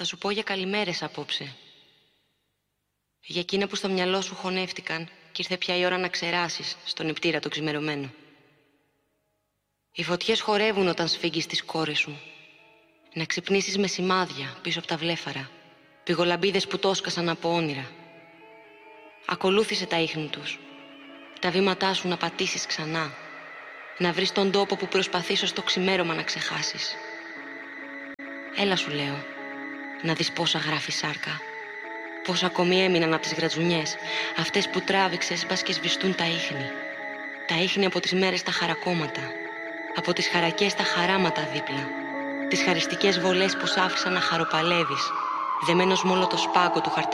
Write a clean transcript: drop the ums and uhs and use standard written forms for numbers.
σου πω για καλημέρες απόψε. Για εκείνα που στο μυαλό σου χωνεύτηκαν κι ήρθε πια η ώρα να ξεράσεις στον νηπτήρα το ξημερωμένο. Οι φωτιές χορεύουν όταν σφίγγεις τις κόρες σου. Να ξυπνήσεις με σημάδια πίσω από τα βλέφαρα, πηγολαμπίδες που τόσκασαν από όνειρα. Ακολούθησε τα ίχνη τους, τα βήματά σου να πατήσεις ξανά, να βρεις τον τόπο που προσπαθείς ως το ξημέρωμα να ξεχάσεις. Έλα σου λέω, να δεις πόσα γράφει σάρκα. Πόσα ακόμη έμειναν από τις γρατζουνιές, αυτές που τράβηξες μπας και σβηστούν τα ίχνη. Τα ίχνη από τις μέρες τα χαρακόμματα, από τις χαρακές τα χαράματα δίπλα, τις χαριστικές βολές που σ' άφησαν να χαροπαλεύεις, δεμένος με όλο το σπάγκο του χαρτί.